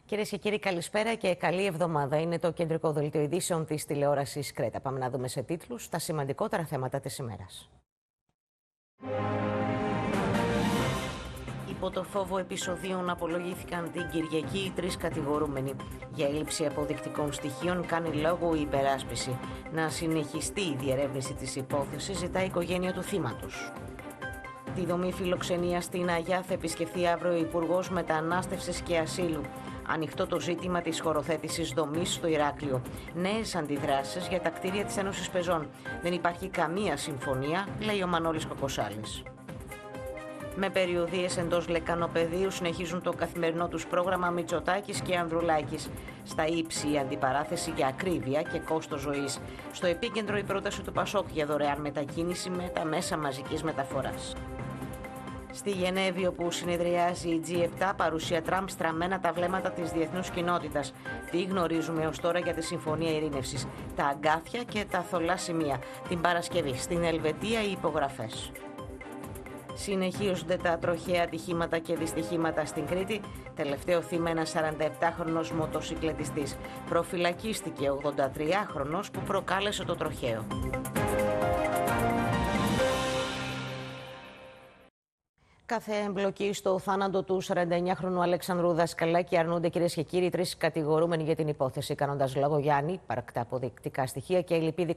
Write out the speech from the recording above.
Κυρίες και κύριοι, καλησπέρα και καλή εβδομάδα. Είναι το κεντρικό δελτίο ειδήσεων της τηλεόρασης Κρέτα. Πάμε να δούμε σε τίτλους τα σημαντικότερα θέματα της ημέρας. Υπό το φόβο επεισοδίων απολογήθηκαν την Κυριακή οι τρεις κατηγορούμενοι. Για έλλειψη αποδεικτικών στοιχείων κάνει λόγο η υπεράσπιση. Να συνεχιστεί η διερεύνηση της υπόθεσης, ζητά η οικογένεια του θύματος. Τη δομή φιλοξενίας στην Αγιά θα επισκεφθεί αύριο ο Υπουργός Μετανάστευσης και Ασύλου. Ανοιχτό το ζήτημα της χωροθέτησης δομής στο Ηράκλειο. Νέες αντιδράσεις για τα κτίρια της Ένωσης Πεζών. Δεν υπάρχει καμία συμφωνία, λέει ο Μανώλης Κοκοσάλης. Με περιοδίες εντός λεκανοπεδίου συνεχίζουν το καθημερινό τους πρόγραμμα Μητσοτάκης και Ανδρουλάκης. Στα ύψη η αντιπαράθεση για ακρίβεια και κόστος ζωής. Στο επίκεντρο η πρόταση του Πασόκ για δωρεάν μετακίνηση με τα μέσα μαζικής μεταφοράς. Στη Γενέβη, όπου συνεδριάζει η G7, παρουσία Τραμπ στραμμένα τα βλέμματα της διεθνούς κοινότητας. Τι γνωρίζουμε ως τώρα για τη Συμφωνία Ειρήνευσης, τα αγκάθια και τα θολά σημεία. Την Παρασκευή στην Ελβετία οι υπογραφές. Συνεχίζονται τα τροχαία ατυχήματα και δυστυχήματα στην Κρήτη. Τελευταίο θύμα ένας 47χρονος μοτοσικλετιστής. Προφυλακίστηκε 83χρονος που προκάλεσε το τροχαίο. Κάθε εμπλοκή στο θάνατο του 49χρονου Αλεξανδρού Δασκαλάκη αρνούνται, κυρίες και κύριοι, τρεις κατηγορούμενοι για την υπόθεση, κάνοντας λόγο για ανύπαρκτα αποδεικτικά στοιχεία και ελλειπή